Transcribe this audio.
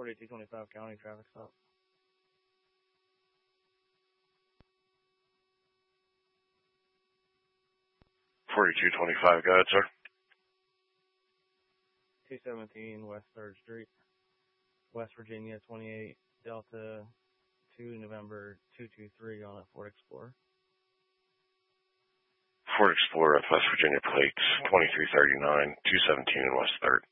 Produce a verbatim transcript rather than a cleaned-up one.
forty-two twenty-five county traffic stop. forty-two twenty-five, go ahead, sir. two seventeen West third Street, West Virginia, twenty-eight Delta two November two two three on a Ford Explorer. Ford Explorer with West Virginia plates, twenty-three thirty-nine, two seventeen in West third.